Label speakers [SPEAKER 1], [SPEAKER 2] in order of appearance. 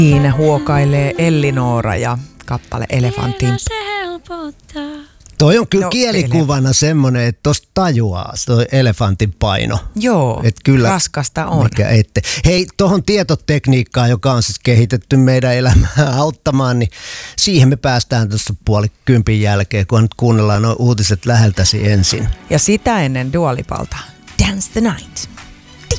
[SPEAKER 1] Siinä huokailee Ellinora ja kappale Elefantin.
[SPEAKER 2] Toi on kyllä kielikuvana semmoinen, että tosta tajuaa toi elefantin paino.
[SPEAKER 1] Joo,
[SPEAKER 2] et kyllä,
[SPEAKER 1] raskasta on.
[SPEAKER 2] Hei, tohon tietotekniikkaan, joka on siis kehitetty meidän elämää auttamaan, niin siihen me päästään tuossa 9:30 jälkeen, kun nyt kuunnellaan nuo uutiset läheltäsi ensin.
[SPEAKER 1] Ja sitä ennen Dua Lipalta. Dance the Night.